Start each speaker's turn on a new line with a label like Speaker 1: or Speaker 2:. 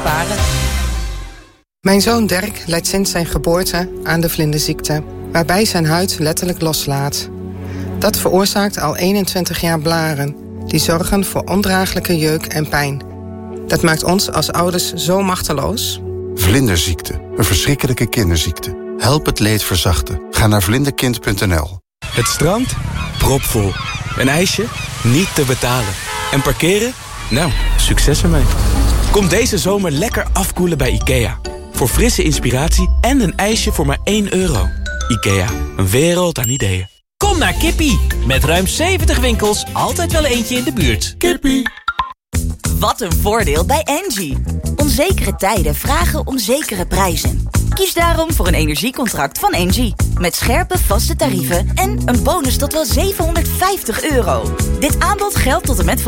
Speaker 1: besparen.
Speaker 2: Mijn zoon Dirk lijdt sinds zijn geboorte aan de vlinderziekte, waarbij zijn huid letterlijk loslaat. Dat veroorzaakt al 21 jaar blaren, die zorgen voor ondraaglijke jeuk en pijn. Dat maakt ons als ouders zo machteloos.
Speaker 3: Vlinderziekte, een verschrikkelijke kinderziekte. Help het leed verzachten. Ga naar vlinderkind.nl.
Speaker 4: Het strand? Propvol. Een ijsje? Niet te betalen. En parkeren? Nou, succes ermee. Kom deze zomer lekker afkoelen bij IKEA. Voor frisse inspiratie en een ijsje voor maar €1. IKEA, een wereld aan ideeën.
Speaker 1: Kom naar Kippie. Met ruim 70 winkels, altijd wel eentje in de buurt.
Speaker 4: Kippie.
Speaker 5: Wat een voordeel bij Engie. Onzekere tijden vragen om zekere prijzen. Kies daarom voor een energiecontract van Engie. Met scherpe vaste tarieven en een bonus tot wel €750. Dit aanbod geldt tot en met